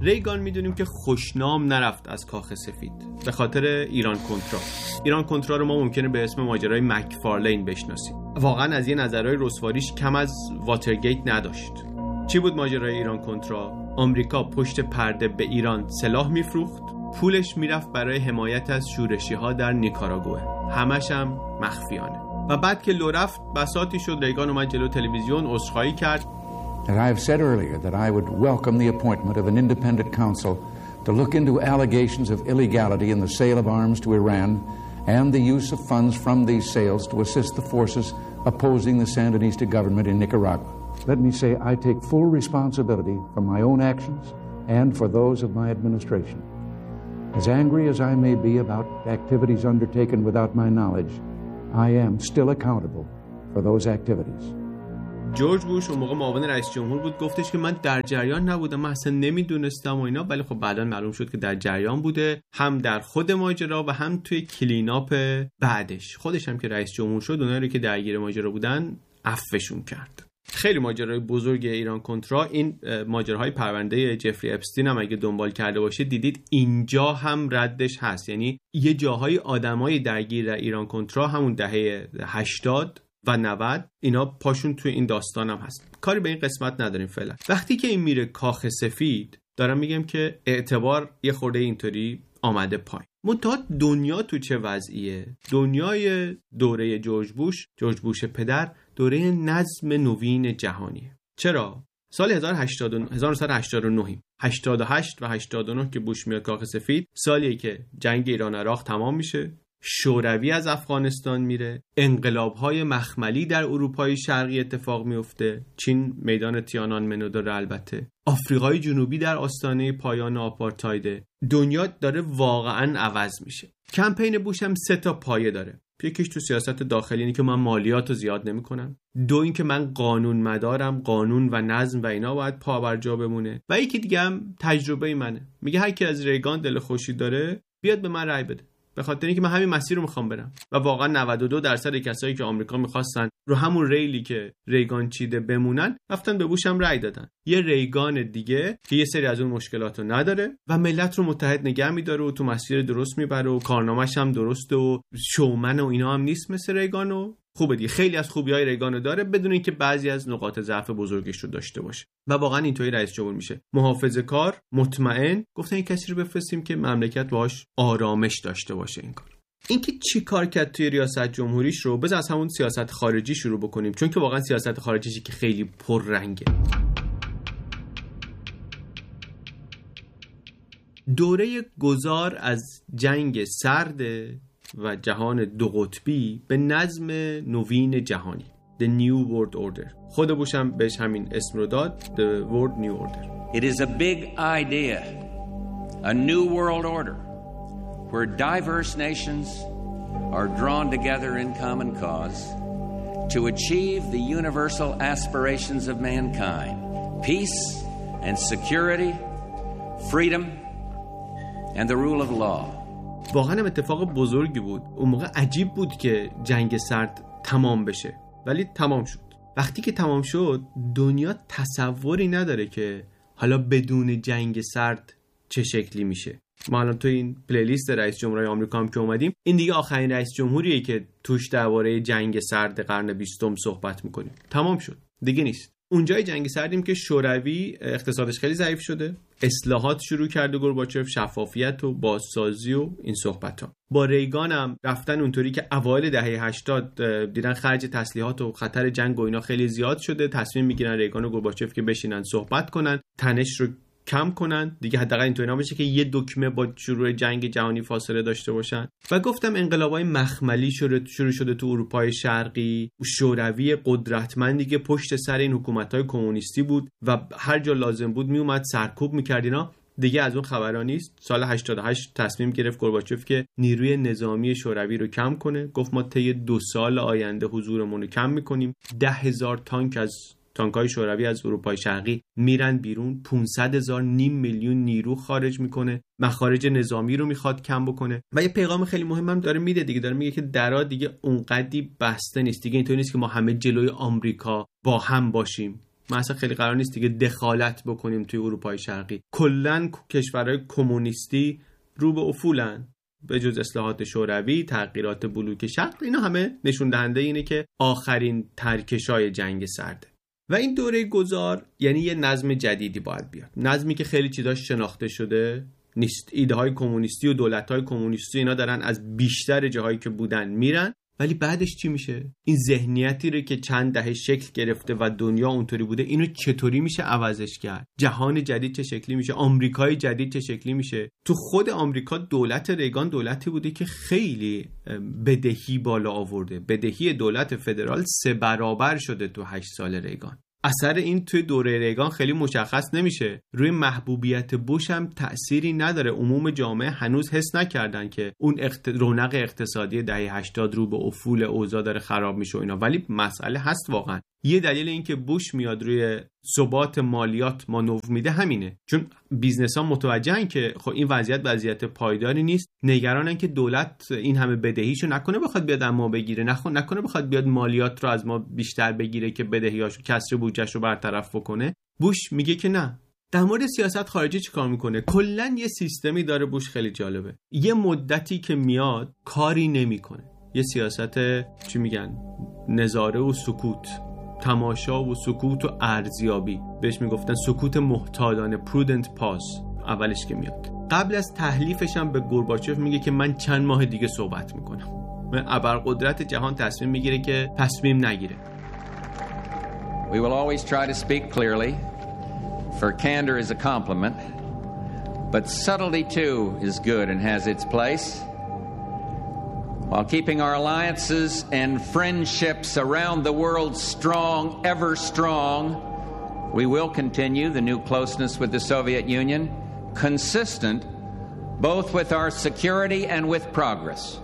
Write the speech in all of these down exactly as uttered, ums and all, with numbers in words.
ریگان میدونیم که خوشنام نرفت از کاخ سفید به خاطر ایران کنترا. ایران کنترا رو ما ممکنه به اسم ماجرای مکفارلین بشناسیم. واقعا از یه نظرهای رسواریش کم از واترگیت نداشت. چی بود ماجرای ایران کنترا؟ آمریکا پشت پرده به ایران سلاح میفروخت، پولش میرفت برای حمایت از شورشی‌ها در نیکاراگوئه، همش هم مخفیانه. و بعد که لو رفت بساطی شد، ریگان اومد جلو تلویزیون عذرخواهی کرد. And I have said earlier that I would welcome the appointment of an independent council to look into allegations of illegality in the sale of arms to Iran and the use of funds from these sales to assist the forces opposing the Sandinista government in Nicaragua. Let me say I take full responsibility for my own actions and for those of my administration. As angry as I may be about activities undertaken without my knowledge, I am still accountable for those activities. جورج بوش اون موقع معاون رئیس جمهور بود، گفتش که من در جریان نبودم، من اصلا نمیدونستم و اینا، ولی خب بعداً معلوم شد که در جریان بوده، هم در خود ماجرا و هم توی کلیناپ بعدش. خودش هم که رئیس جمهور شد اونایی رو که درگیر ماجرا بودن عفوشون کرد. خیلی ماجرای بزرگ ایران کنترا. این ماجراهای پرونده جفری اپستین هم اگه دنبال کرده باشید دیدید اینجا هم ردش هست، یعنی یه جاهای آدمای درگیر در ایران کنترا همون دهه هشتاد و نود اینا پاشون توی این داستان هم هست. کاری به این قسمت نداریم فعلا. وقتی که این میره کاخ سفید دارم میگم که اعتبار یه خورده اینطوری آمده پایین. منتها دنیا تو چه وضعیه؟ دنیای دوره جورج بوش، جورج بوش پدر، دوره نظم نوین جهانیه. چرا؟ سال هزار و نهصد و هشتاد و نه هشتاد و هشت و هشتاد و نه که بوش میاد کاخ سفید، سالیه که جنگ ایران عراق تمام میشه، شوروی از افغانستان میره، انقلاب‌های مخملی در اروپای شرقی اتفاق میفته، چین میدان تیانانمن داره، البته آفریقای جنوبی در آستانه پایان آپارتاید. دنیا داره واقعاً عوض میشه. کمپین بوش هم سه تا پایه داره. یکیش تو سیاست داخلی اینه که من مالیاتو زیاد نمیکنم، دو این که من قانون مدارم، قانون و نظم و اینا باید پا بر جا بمونه، و یکی دیگه هم تجربه منه. میگه هر کی از ریگان دل خوشی داره بیاد به من رأی بده، به خاطر اینکه من همین مسیر رو میخوام برم. و واقعا نود و دو درصد کسایی که آمریکا میخواستن رو همون ریلی که ریگان چیده بمونن رفتن به بوش هم رأی دادن. یه ریگان دیگه که یه سری از اون مشکلاتو نداره و ملت رو متحد نگه میداره و تو مسیر درست میبره و کارنامه‌ش هم درسته و شومن و اینا هم نیست مثل ریگان و خوبه دیگه. خیلی از خوبی‌های ریگان داره بدون اینکه بعضی از نقاط ضعف بزرگش رو داشته باشه. و واقعا اینطوری رئیس جمهور میشه، محافظه‌کار، مطمئن. گفتن این کسی رو بفرستیم که مملکت باهاش آرامش داشته باشه. این کار اینکه چی کار کرد توی ریاست جمهوریش رو بذار از همون سیاست خارجی شروع بکنیم، چون که واقعا سیاست خارجیشی که خیلی پررنگه. دوره گذار از جنگ سرد و جهان دو قطبی به نظم نوین جهانی، The New World Order. خود بوش هم بهش همین اسم رو داد، The World New Order. It is a big idea, a new world order where diverse nations are drawn together in common cause to achieve the universal aspirations of mankind, peace and security, freedom and the rule of law. واقعا هم اتفاق بزرگی بود. اون موقع عجیب بود که جنگ سرد تمام بشه، ولی تمام شد. وقتی که تمام شد دنیا تصوری نداره که حالا بدون جنگ سرد چه شکلی میشه. ما الان تو این پلیلیست رئیس جمهورهای آمریکا هم که اومدیم، این دیگه آخرین رئیس جمهوریه که توش درباره جنگ سرد قرن بیستم صحبت میکنیم. تمام شد، دیگه نیست. اونجای جنگ سردیم که شوروی اقتصادش خیلی ضعیف شده، اصلاحات شروع کرده گورباچف، شفافیت و بازسازی و این صحبت‌ها. با ریگان هم رفتن اونطوری که اوایل دهه هشتاد دیدن خرج تسلیحات و خطر جنگ و اینا خیلی زیاد شده، تصمیم میگیرن ریگان و گورباچف که بشینن صحبت کنن، تنش رو کم کنن دیگه، حداقل اینطوری نباشه که یه دکمه با شروع جنگ جهانی فاصله داشته باشن. و گفتم انقلابای مخملی شروع شده تو اروپای شرقی، شوروی قدرتمندی که پشت سر این حکومت‌های کمونیستی بود و هر جا لازم بود میومد سرکوب می‌کرد. اینا دیگه از اون خبرا نیست. سال هشتاد و هشت تصمیم گرفت گورباچف که نیروی نظامی شوروی رو کم کنه. گفت ما طی دو سال آینده حضورمون رو کم می‌کنیم. ده هزار تانک از تانک‌های شوروی از اروپای شرقی میرن بیرون، پانصد هزار نیم میلیون نیرو خارج میکنه، مخارج نظامی رو میخواد کم بکنه. و یه پیغام خیلی مهمم داره میده دیگه، داره میگه که درا دیگه اونقدی بسته نیست دیگه. اینطوری نیست که ما همه جلوی آمریکا با هم باشیم. ما اصلا خیلی قرار نیست دیگه دخالت بکنیم توی اروپای شرقی. کلا کشورهای کمونیستی رو به افولن، به جز اصلاحات شوروی، تغییرات بلوک شرق، اینا همه نشون دهنده اینه که آخرین ترکشای جنگ سرده. و این دوره گذار یعنی یه نظم جدیدی باید بیاد، نظمی که خیلی چیزاش شناخته شده نیست. ایده های کمونیستی و دولت های کمونیستی اینا دارن از بیشتر جاهایی که بودن میرن، ولی بعدش چی میشه؟ این ذهنیتی رو که چند دهه شکل گرفته و دنیا اونطوری بوده، اینو چطوری میشه عوضش کرد؟ جهان جدید چه شکلی میشه؟ آمریکای جدید چه شکلی میشه؟ تو خود آمریکا دولت ریگان دولتی بوده که خیلی بدهی بالا آورده. بدهی دولت فدرال سه برابر شده تو هشت سال ریگان. اثر این توی دوره ریگان خیلی مشخص نمیشه. روی محبوبیت بوش هم تأثیری نداره. عموم جامعه هنوز حس نکردن که اون اقت... رونق اقتصادی دهه هشتاد رو به افول اوضاع داره خراب میشه و اینا، ولی مسئله هست واقعا. یه دلیل این که بوش میاد روی ثبات مالیات مانور میده همینه، چون بیزنس ها متوجهن که خب این وضعیت وضعیت پایداری نیست، نگرانن که دولت این همه بدهیشو نکنه بخواد بیاد از ما بگیره، نخ... نکنه بخواد بیاد مالیات رو از ما بیشتر بگیره که بدهیاشو کسر بودجهشو برطرف بکنه. بوش میگه که نه. در مورد سیاست خارجی چی کار میکنه؟ کلا یه سیستمی داره بوش خیلی جالبه. یه مدتی که میاد کاری نمیکنه، یه سیاست چی میگن نظاره و سکوت، تماشا و سکوت و ارزیابی، بهش میگفتن سکوت محتاطانه، prudent pause. اولش که میاد قبل از تحلیفش هم به گورباچف میگه که من چند ماه دیگه صحبت میکنم. من ابرقدرت جهان تصمیم میگیره که تصمیم نگیره. We will always try to speak clearly, for candor is a compliment, but subtlety too is good and has its place. While keeping our alliances and friendships around the world strong, ever strong, we will continue the new closeness with the Soviet Union, consistent both with our security and with progress.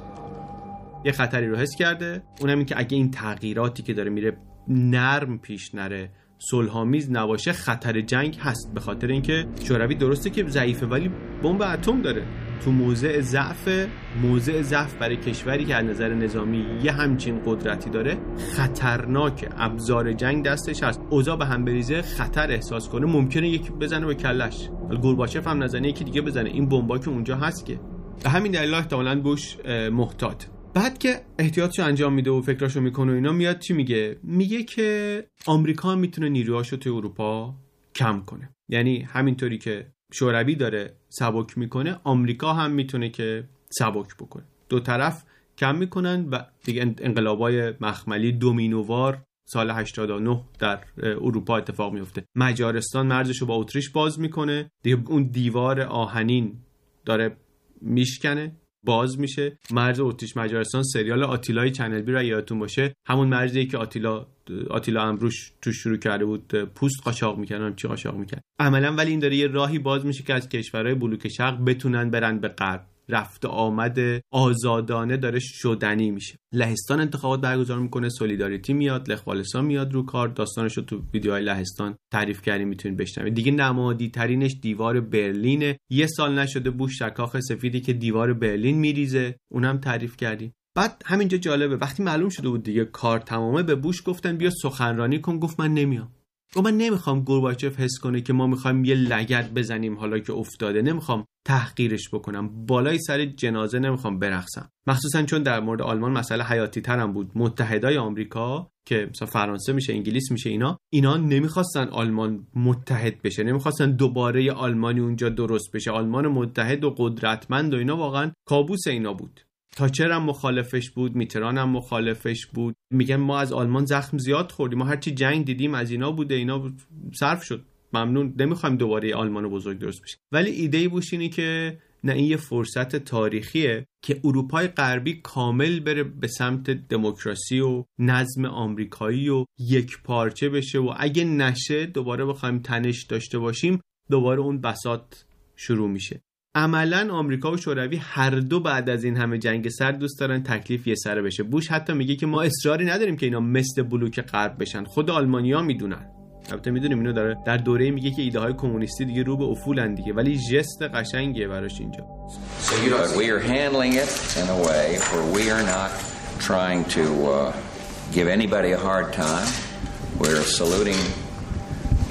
یه خطری رو حس کرده، اونم این که اگه این تغییراتی که داره میره نرم پیش نره، صلح‌آمیز نباشه، خطر جنگ هست. به خاطر اینکه شوروی درسته که ضعیفه ولی بمب اتم داره. تو موضع ضعف، موضع ضعف برای کشوری که از نظر نظامی یه همچین قدرتی داره خطرناکه. ابزار جنگ دستش هست، اوضاع به هم بریزه، خطر احساس کنه، ممکنه یکی بزنه به کلش. گورباچف هم نزنه یکی دیگه بزنه. این بمبا که اونجا هست که به همین دلیل احتمالاً بوش محتاط. بعد که احتیاطشو انجام میده و فکراشو میکنه و اینا، میاد چی میگه؟ میگه که آمریکا هم میتونه نیروهاشو توی اروپا کم کنه. یعنی همینطوری که شوروی داره سبک میکنه، آمریکا هم میتونه که سبک بکنه. دو طرف کم میکنن و دیگه انقلابای مخملی دومینووار سال هشتاد و نه در اروپا اتفاق میفته. مجارستان مرزشو با اتریش باز میکنه، دیگه اون دیوار آهنین داره میشکنه، باز میشه. مرز اتریش مجارستان، سریال آتیلای چنل بی را یادتون باشه، همون مرزی که آتیلا آتیلا امروش تو شروع کرده بود پوست قاچاق میکنن، چی قاچاق میکنن عملا. ولی این داره یه راهی باز میشه که از کشورهای بلوک شرق بتونن برن به غرب. رفت آمد آزادانه داره شدنی میشه. لهستان انتخابات برگزار میکنه، سولیداریتی میاد، لخوالستان میاد رو کار. داستانش رو تو ویدیوهای لهستان تعریف کردیم، میتونید بشنوید. دیگه نمادی ترینش دیوار برلینه. یه سال نشده بوش در کاخ سفیدی که دیوار برلین میریزه، اونم تعریف کردیم. بعد همینجا جالبه، وقتی معلوم شده بود دیگه کار تمامه، به بوش گفتن بیا سخنرانی کن. گفت من نمیام. و من نمیخوام گورباچف حس کنه که ما میخوایم یه لگد بزنیم حالا که افتاده. نمیخوام تحقیرش بکنم، بالای سر جنازه نمیخوام برقصم. مخصوصا چون در مورد آلمان مسئله حیاتی ترم بود. متحدای آمریکا که مثلا فرانسه میشه، انگلیس میشه، اینا اینا نمیخواستن آلمان متحد بشه، نمیخواستن دوباره آلمانی اونجا درست بشه. آلمان متحد و قدرتمند و اینا واقعا کابوس اینا بود. تاچر هم مخالفش بود، میتران هم مخالفش بود. میگن ما از آلمان زخم زیاد خوردیم، ما هرچی جنگ دیدیم از اینا بوده، اینا صرف شد، ممنون، نمیخوایم دوباره آلمان بزرگ درست بشه. ولی ایده‌ای بود اینی که نه، این یه فرصت تاریخیه که اروپای غربی کامل بره به سمت دموکراسی و نظم آمریکایی و یک پارچه بشه و اگه نشه دوباره بخوایم تنش داشته باشیم، دوباره اون بساط شروع میشه. عملاً آمریکا و شوروی هر دو بعد از این همه جنگ سرد دوست دارن تکلیف یه سره بشه. بوش حتی میگه که ما اصراری نداریم که اینا مثل بلوک غرب بشن، خود آلمانیا میدونن. البته میدونیم اینو داره در دوره میگه که ایده های کمونیستی دیگه رو به افولن دیگه، ولی ژست قشنگیه براش اینجا. So you know, we are handling it in a way where we are not trying to uh, give anybody a hard time. We're saluting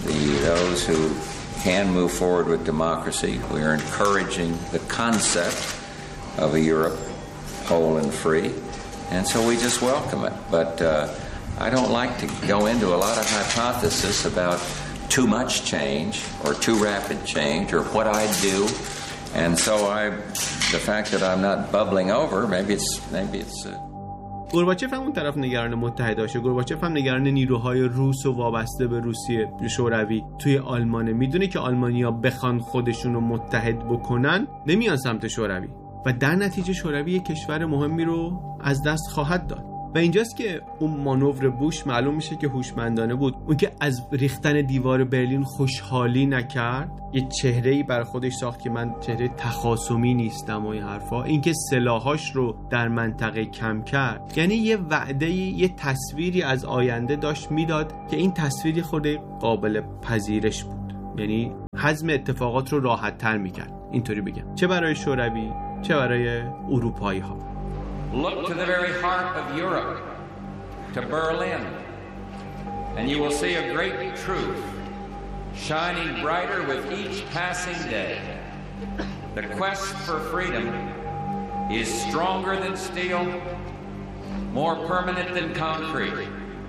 the those who can move forward with democracy. We are encouraging the concept of a Europe whole and free, and so we just welcome it. But uh, I don't like to go into a lot of hypothesis about too much change or too rapid change or what I'd do. And so I, the fact that I'm not bubbling over, maybe it's maybe it's. Uh... گورباچف هم اون طرف نگران متحداشه. گورباچف هم نگران نیروهای روس و وابسته به روسیه شوروی توی آلمانه. میدونه که آلمانیا بخوان خودشون رو متحد بکنن نمیان سمت شوروی و در نتیجه شوروی یک کشور مهمی رو از دست خواهد داد. و اینجاست که اون مانور بوش معلوم میشه که هوشمندانه بود. اون که از ریختن دیوار برلین خوشحالی نکرد، یه چهره‌ای بر خودش ساخت که من چهره تخاصمی نیستم و این حرفا. این که سلاحاش رو در منطقه کم کرد، یعنی یه وعده، یه تصویری از آینده داشت میداد که این تصویری خود قابل پذیرش بود. یعنی هضم اتفاقات رو راحت تر میکرد، اینطوری بگم، چه برای شوروی چه برای اروپایی ها. Look to the very heart of Europe, to Berlin, and you will see a great truth shining brighter with each passing day. The quest for freedom is stronger than steel, more permanent than concrete.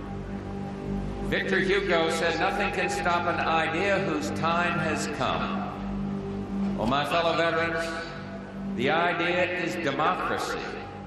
Victor Hugo said, "Nothing can stop an idea whose time has come." Well, my fellow veterans, the idea is democracy.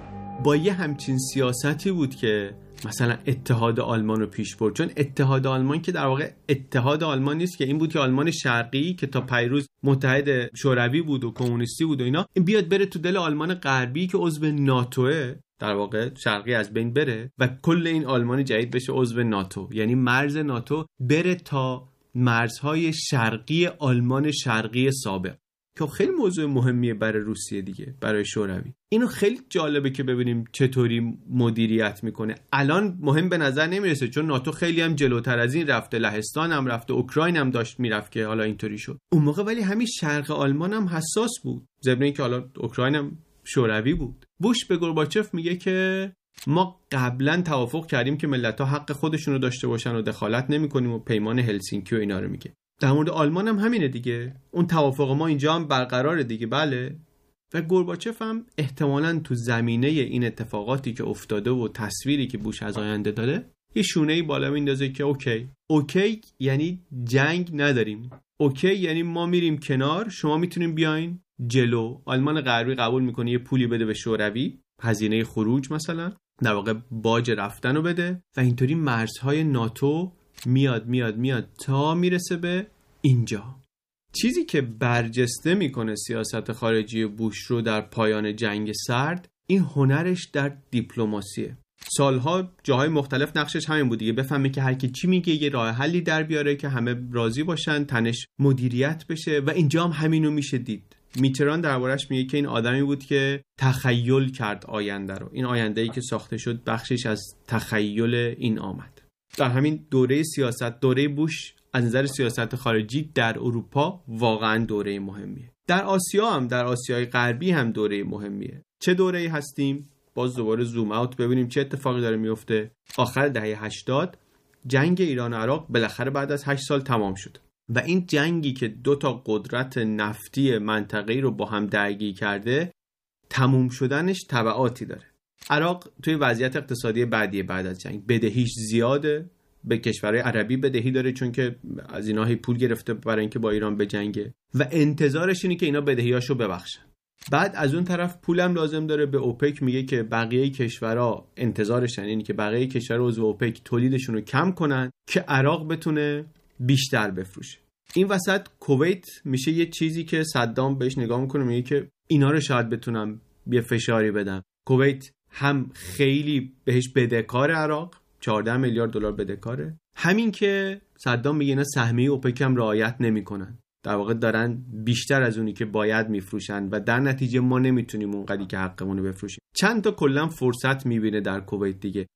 با یه همچین سیاستی بود که مثلا اتحاد آلمان رو پیش برد. چون اتحاد آلمان که در واقع اتحاد آلمان نیست، که این بود که آلمان شرقی که تا پیروز متحد شوروی بود و کمونیستی بود و اینا، این بیاد بره تو دل آلمان غربی که عضو ناتوه، در واقع شرقی از بین بره و کل این آلمان جدید بشه عضو ناتو. یعنی مرز ناتو بره تا مرزهای شرقی آلمان شرقی سابق، که خیلی موضوع مهمیه برای روسیه دیگه، برای شوروی. اینو خیلی جالبه که ببینیم چطوری مدیریت میکنه. الان مهم به نظر نمیرسه چون ناتو خیلی هم جلوتر از این رفته، لهستان هم رفته، اوکراین هم داشت میرفت که حالا اینطوری شد. اون موقع ولی همین شرق آلمان هم حساس بود، ضمن اینکه حالا اوکراین هم شوروی بود. بوش به گورباچف میگه که ما قبلا توافق کردیم که ملت‌ها حق خودشونو داشته باشن و دخالت نمی‌کنیم و پیمان هلسینکی و اینا رو میگه. در مورد آلمان هم همینه دیگه، اون توافق ما اینجا هم برقراره دیگه. بله. و گورباچف هم احتمالاً تو زمینه این اتفاقاتی که افتاده و تصویری که بوش از آینده داره یه شونه‌ای بالا میندازه که اوکی اوکی یعنی جنگ نداریم، اوکی یعنی ما میریم کنار، شما میتونین بیاین جلو. آلمان غربی قبول میکنه یه پولی بده به شوروی، هزینه خروج مثلا، در واقع باج رفتن رو بده، و اینطوری مرزهای ناتو میاد میاد میاد تا میرسه به اینجا. چیزی که برجسته میکنه سیاست خارجی بوش رو در پایان جنگ سرد، این هنرش در دیپلماسیه. سالها جاهای مختلف نقشش همین بود دیگه، بفهمه که هر کی چی میگه یه راه حلی در بیاره که همه راضی باشن، تنش مدیریت بشه. و اینجا هم همینو میشه دید. میتران دربارش میگه که این آدمی بود که تخیل کرد آینده رو. این آینده‌ای که ساخته شد بخشش از تخیل این آمد. در همین دوره سیاست، دوره بوش از نظر سیاست خارجی در اروپا واقعا دوره مهمیه. در آسیا هم، در آسیای غربی هم دوره مهمیه. چه دوره‌ای هستیم؟ باز دوباره زوم اوت ببینیم چه اتفاقی داره میفته. آخر دهه هشتاد جنگ ایران و عراق بالاخره بعد از هشت سال تمام شد و این جنگی که دو تا قدرت نفتی منطقه‌ای رو با هم درگیر کرده، تموم شدنش تبعاتی داره. عراق توی وضعیت اقتصادی بعدی بعد از جنگ، بدهیش زیاده، به کشورهای عربی بدهی داره چون که از اینا هی پول گرفته برای اینکه با ایران بجنگه و انتظارش اینه که اینا بدهیاشو ببخشن. بعد از اون طرف پولم لازم داره، به اوپک میگه که بقیه کشورها انتظارشن اینه که بقیه کشورها عضو اوپک تولیدشون رو کم کنن که عراق بتونه بیشتر بفروشه. این وسط کویت میشه یه چیزی که صدام بهش نگاه میکنه، میگه که اینا رو شاید بتونم یه فشاری بدم. کویت هم خیلی بهش بدهکار، عراق چهارده میلیارد دلار بدهکاره، همین که صدام میگه اینا سهمیه اوپک هم رعایت نمیکنن، در واقع دارن بیشتر از اونی که باید میفروشن و در نتیجه ما نمیتونیم اونقدری که حقمون رو بفروشیم. چند تا کلا فرصت میبینه در کویت دیگه.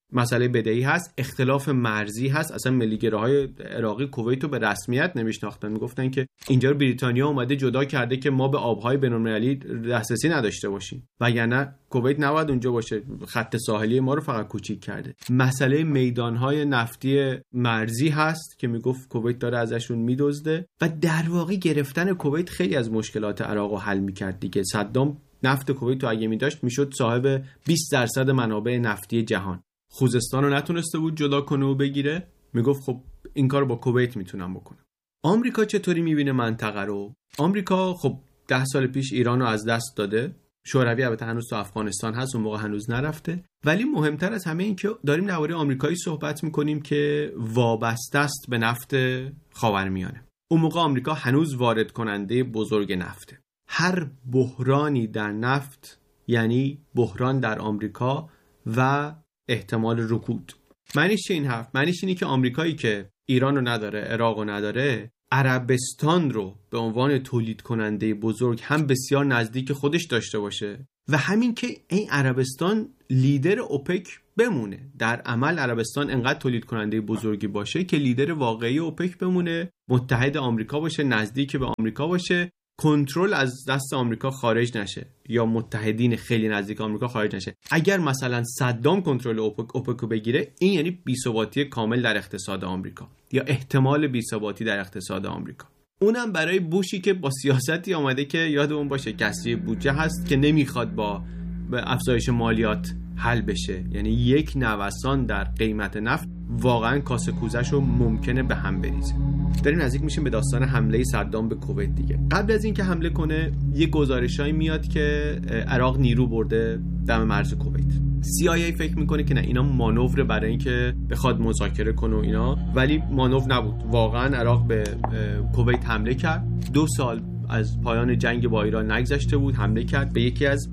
مسئله بدهی هست، اختلاف مرزی هست. اصلا ملیگراهای عراقی کویت رو به رسمیت نمیشناختن، میگفتن که اینجا رو بریتانیا اومده جدا کرده که ما به آبهای بین‌المللی دسترسی نداشته باشیم، وگرنه کویت نباید اونجا باشه، خط ساحلی ما رو فقط کوچیک کرده. مسئله میدانهای نفتی مرزی هست که میگفت کویت داره ازشون میدزده و در واقع گرفتن کویت خیلی از مشکلات عراق رو حل میکرد دیگه. صدام نفت کویت رو اگه میداشت میشد صاحب بیست درصد منابع نفتی جهان. خوزستان رو نتونسته بود جدا کنه و بگیره، میگفت خب این کار با کویت میتونم بکنم. آمریکا چطوری میبینه منطقه رو؟ آمریکا خب ده سال پیش ایران رو از دست داده، شوروی البته هنوز تو افغانستان هست، اون موقع هنوز نرفته، ولی مهمتر از همه این که داریم درباره آمریکایی صحبت میکنیم که وابسته است به نفت خاورمیانه. اون موقع آمریکا هنوز وارد کننده بزرگ نفته. هر بحرانی در نفت یعنی بحران در آمریکا و احتمال رکود. معنیش این حرف؟ معنیش اینه که آمریکایی که ایران رو نداره، عراق رو نداره، عربستان رو به عنوان تولید کننده بزرگ هم بسیار نزدیک خودش داشته باشه و همین که این عربستان لیدر اوپک بمونه. در عمل عربستان انقدر تولید کننده بزرگی باشه که لیدر واقعی اوپک بمونه، متحد آمریکا باشه، نزدیک به آمریکا باشه، کنترل از دست آمریکا خارج نشه یا متحدین خیلی نزدیک آمریکا خارج نشه. اگر مثلا صدام کنترل اوپک اوپک رو بگیره، این یعنی بی‌ثباتی کامل در اقتصاد آمریکا یا احتمال بی‌ثباتی در اقتصاد آمریکا. اونم برای بوشی که با سیاستی آمده که یادمون باشه کسری بودجه هست که نمیخواد با افزایش مالیات حل بشه، یعنی یک نوسان در قیمت نفت واقعا کاسه کوزش رو ممکنه به هم بریزه. داریم نزدیک میشیم به داستان حمله صدام به کویت دیگه. قبل از این که حمله کنه یه گزارشایی میاد که عراق نیرو برده دم مرز کویت. سی آی ای فکر میکنه که نه اینا مانور برای اینکه بخواد مذاکره کنه و اینا، ولی مانور نبود. واقعا عراق به کویت حمله کرد. دو سال از پایان جنگ با ایران نگذشته بود، حمله کرد به یکی از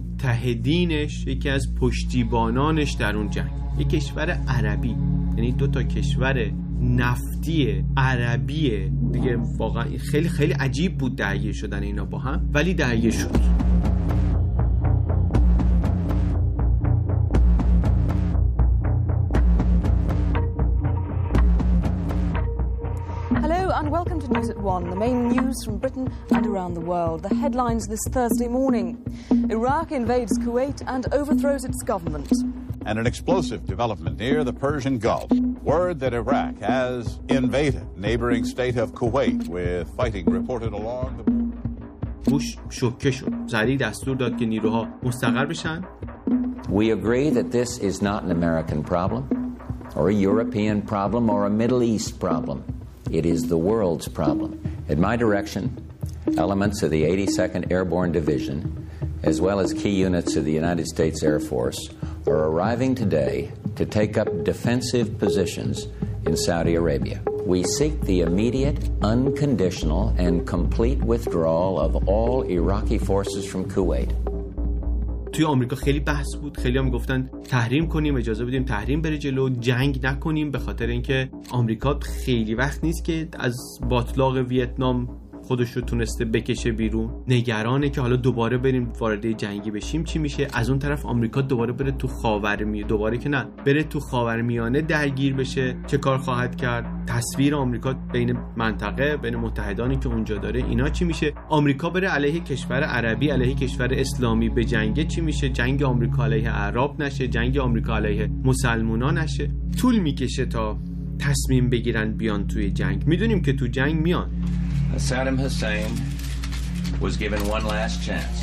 متحدینش، یکی از پشتیبانانش در اون جنگ، یک کشور عربی. یعنی دو تا کشور نفتی عربی دیگه. واقعا خیلی خیلی عجیب بود درگیر شدن اینا با هم، ولی درگیر شد. And welcome to News at One, the main news from Britain and around the world. The headlines this Thursday morning. Iraq invades Kuwait and overthrows its government. And an explosive development near the Persian Gulf. Word that Iraq has invaded neighboring state of Kuwait with fighting reported along the border. بوش شوکه شد. سریع دستور داد که نیروها مستقر بشن. We agree that this is not an American problem or a European problem or a Middle East problem. It is the world's problem. At my direction, elements of the eighty-second Airborne Division, as well as key units of the United States Air Force, are arriving today to take up defensive positions in Saudi Arabia. We seek the immediate, unconditional, and complete withdrawal of all Iraqi forces from Kuwait. توی آمریکا خیلی بحث بود، خیلی هم میگفتن تحریم کنیم، اجازه بدیم تحریم بره جلو، جنگ نکنیم، به خاطر اینکه آمریکا خیلی وقت نیست که از باتلاق ویتنام خودش رو تونسته بکشه بیرون. نگرانه که حالا دوباره بریم وارد جنگی بشیم چی میشه. از اون طرف آمریکا دوباره بره تو خاورمیانه، دوباره که نه بره تو خاورمیانه درگیر بشه، چه کار خواهد کرد؟ تصویر آمریکا بین منطقه، بین متحدانی که اونجا داره، اینا چی میشه؟ آمریکا بره علیه کشور عربی، علیه کشور اسلامی به جنگ، چی میشه؟ جنگ آمریکا علیه عرب نشه، جنگ آمریکا علیه مسلمونا نشه. طول میکشه تا تصمیم بگیرن بیان توی جنگ. میدونیم که تو جنگ میان. Saddam Hussein was given one last chance,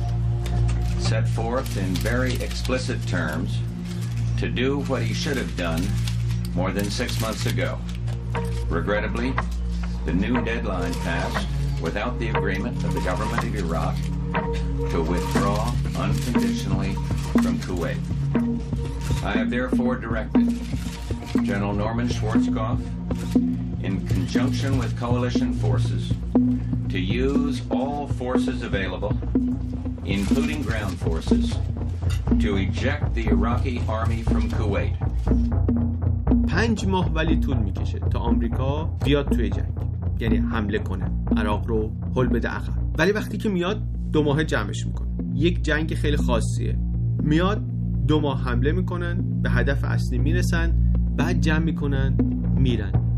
set forth in very explicit terms to do what he should have done more than six months ago. Regrettably, the new deadline passed without the agreement of the government of Iraq to withdraw unconditionally from Kuwait. I have therefore directed General Norman Schwarzkopf, in conjunction with coalition forces, to use all forces available, including ground forces, to eject the Iraqi army from Kuwait. پنج ماه ولی طول میکشه تا آمریکا بیاد توی جنگ، یعنی حمله کنه، عراق رو هل بده عقب. ولی وقتی که میاد دو ماه جمعش میکنه. یک جنگ خیلی خاصیه. میاد دو ماه حمله میکنن، به هدف اصلی میرسن، بعد جمع میکنن میرن.